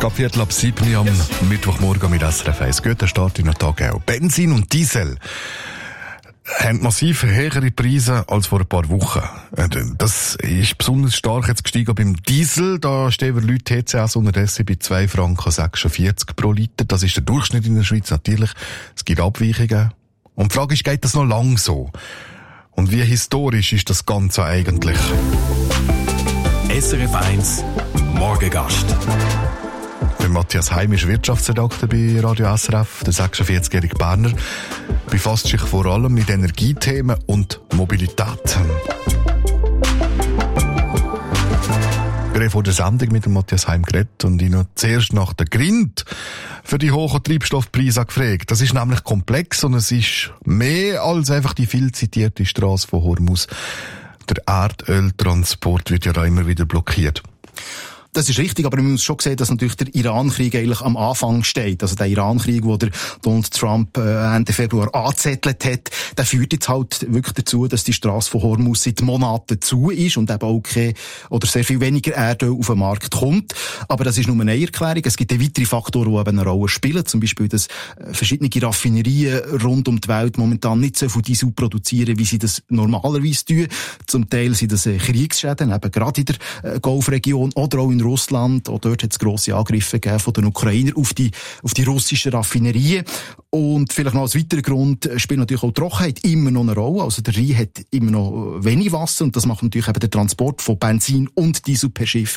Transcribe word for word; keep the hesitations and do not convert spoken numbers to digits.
ab Viertel ab sieben am Mittwochmorgen mit S R F eins. Guten Start in den Tag auch. Benzin und Diesel haben massiv höhere Preise als vor ein paar Wochen. Das ist besonders stark jetzt gestiegen beim Diesel. Da stehen wir Leute T C S unterdessen bei zwei Franken sechsundvierzig pro Liter. Das ist der Durchschnitt in der Schweiz. Natürlich, es gibt Abweichungen. Und die Frage ist, geht das noch lang so? Und wie historisch ist das Ganze eigentlich? S R F eins Morgengast. Der Matthias Heim ist Wirtschaftsredakteur bei Radio S R F. Der sechsundvierzigjährige Berner befasst sich vor allem mit Energiethemen und Mobilität. Wir haben vor der Sendung mit dem Matthias Heim geredet und ihn noch zuerst nach der Grund für die hohen Treibstoffpreise gefragt. Das ist nämlich komplex und es ist mehr als einfach die viel zitierte Strasse von Hormuz. Der Erdöltransport wird ja da immer wieder blockiert. Das ist richtig, aber man muss schon sehen, dass natürlich der Iran-Krieg eigentlich am Anfang steht. Also der Iran-Krieg, wo der Donald Trump äh, Ende Februar angezettelt hat, der führt jetzt halt wirklich dazu, dass die Strasse von Hormuz seit Monaten zu ist und eben auch kein, oder sehr viel weniger Erdöl auf den Markt kommt. Aber das ist nur eine Erklärung. Es gibt weitere Faktoren, die eben eine Rolle spielen. Zum Beispiel, dass verschiedene Raffinerien rund um die Welt momentan nicht so viel Diesel produzieren, wie sie das normalerweise tun. Zum Teil sind das Kriegsschäden, eben gerade in der Golfregion oder auch in Russland. Auch dort hat es grosse Angriffe gegeben von den Ukrainern auf die, auf die russischen Raffinerien. Und vielleicht noch als weiterer Grund spielt natürlich auch die Trockenheit immer noch eine Rolle. Also der Rhein hat immer noch wenig Wasser und das macht natürlich eben den Transport von Benzin und Diesel per Schiff